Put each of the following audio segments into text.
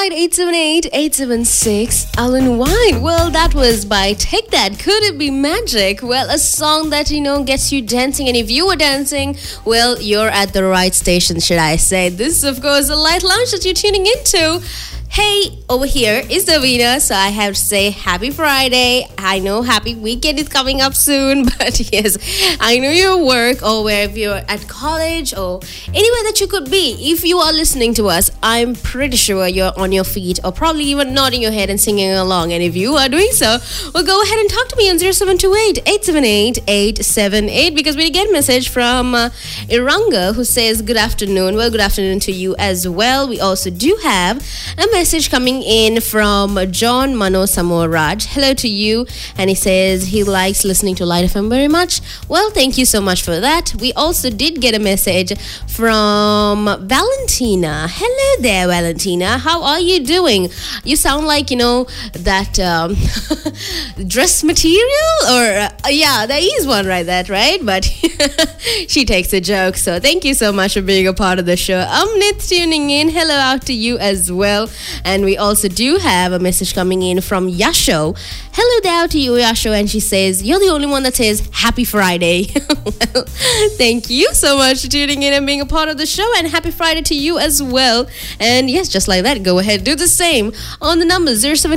right, 878-876. Alan White. Well, that was by Take That. Could it be magic? Well, a song that, gets you dancing. And if you were dancing, well, you're at the right station, should I say. This is, of course, the Light Lounge that you're tuning into. Hey, over here is Davina, so I have to say happy Friday. I know happy weekend is coming up soon, but yes, I know your work or wherever you're at college or anywhere that you could be. If you are listening to us, I'm pretty sure you're on your feet or probably even nodding your head and singing along. And if you are doing so, well, go ahead and talk to me on 0728-878-878 because we get a message from Iranga who says good afternoon. Well, good afternoon to you as well. We also do have a message coming in from John Mano Samoraj. Hello to you. And he says he likes listening to Light FM very much. Well, thank you so much for that. We also did get a message from Valentina. Hello there, Valentina. How are you doing? You sound like, that dress material or yeah, there is one right that, right? But she takes a joke. So thank you so much for being a part of the show. Amnit tuning in. Hello out to you as well. And we also do have a message coming in from Yasho. Hello there to you, Yasho. And she says, you're the only one that says happy Friday. Well, thank you so much for tuning in and being a part of the show. And happy Friday to you as well. And yes, just like that, go ahead, do the same on the number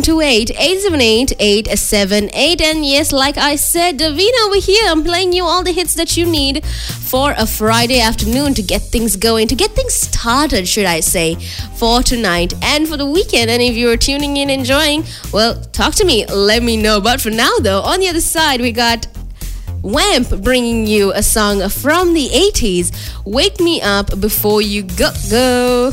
0728-878-878. And yes, like I said, Davina over here, I'm playing you all the hits that you need for a Friday afternoon to get things going, to get things started, should I say, for tonight and for the weekend. And if you're tuning in, enjoying, well, talk to me, let me know. But for now, though, on the other side, we got Wamp bringing you a song from the 80s, Wake Me Up Before You Go.